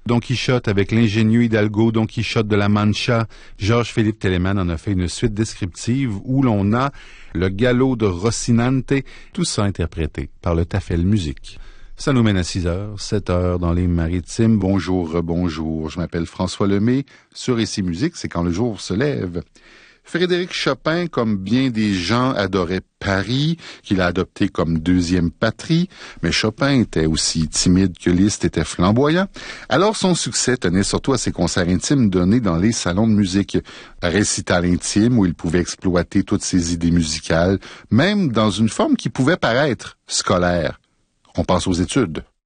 Don Quichotte avec l'ingénieux Hidalgo Don Quichotte de la Mancha, Georges-Philippe Telemann en a fait une suite descriptive où l'on a le galop de Rocinante, tout ça interprété par le Tafel Musique. Ça nous mène à 6h, 7h dans les maritimes. Bonjour, bonjour. Je m'appelle François Lemay. Sur Ici Musique, c'est quand le jour se lève. Frédéric Chopin, comme bien des gens, adorait Paris, qu'il a adopté comme deuxième patrie, mais Chopin était aussi timide que Liszt était flamboyant. Alors son succès tenait surtout à ses concerts intimes donnés dans les salons de musique. Récital intime où il pouvait exploiter toutes ses idées musicales, même dans une forme qui pouvait paraître scolaire. On pense aux études.